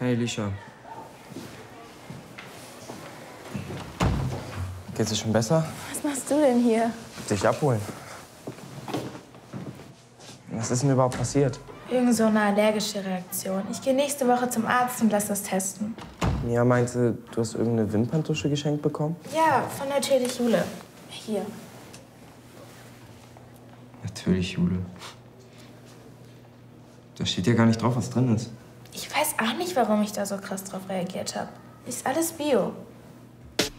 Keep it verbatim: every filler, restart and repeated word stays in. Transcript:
Hey, Lisha. Geht's dir schon besser? Was machst du denn hier? Dich abholen. Was ist denn überhaupt passiert? Irgend so eine allergische Reaktion. Ich gehe nächste Woche zum Arzt und lass das testen. Mia meinte, du hast irgendeine Wimperntusche geschenkt bekommen? Ja, von natürlich Jule. Hier. Natürlich, Jule. Da steht ja gar nicht drauf, was drin ist. Ich weiß auch nicht, warum ich da so krass drauf reagiert habe. Ist alles Bio.